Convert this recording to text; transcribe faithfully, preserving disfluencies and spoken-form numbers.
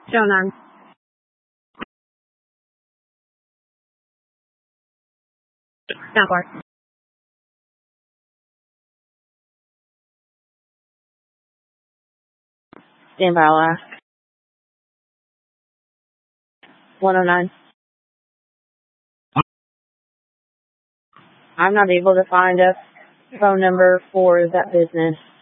Show none. Sound bar. Stand by, I'll ask. one oh nine. I'm not able to find a phone number for that business.